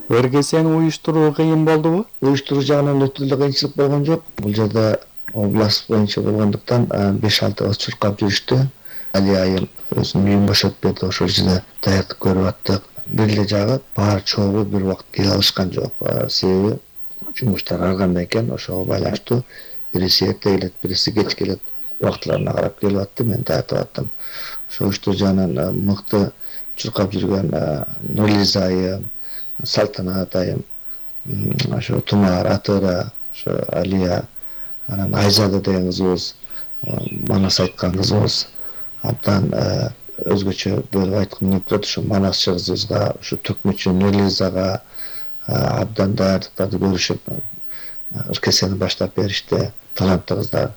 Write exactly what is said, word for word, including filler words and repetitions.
Өргесени уюштуруу кыйын болдубу? Уюштуруу жагынан өтө эле кыйынчылык болгон жок. Бул жерде область боюнча болгондуктан беш алты кыз чуркап жүрүштү. Алия айым өзүнүн үйүн бошотуп берди, ошол жерде даярдык көрүп аттык. Бир эле жагы баары чогуу бир убакыт келе алышкан жок. Себеби жумуштар ар кандай экен, ошого байланыштуу. Бириси эрте келет, бириси кеч келет. Убактыларына карап келип атты, мен тартып аттым. Ошол уюштуруу жагынан мыкты чуркап жүргөн Нурилиза айым, Салтанат айым, ошо Тумар, Атыра, ошо Алия, анан Айзада деген кызыбыз, Манас айткан кызыбыз абдан өзгөчө бөлүп айткым келип турат. Ошо Манасчы кызыбызга, ошо Төкмөчү Нурилизага абдан даярдыктарды көрүшүп, ыркесени баштап беришти. Таланттуу кыздар.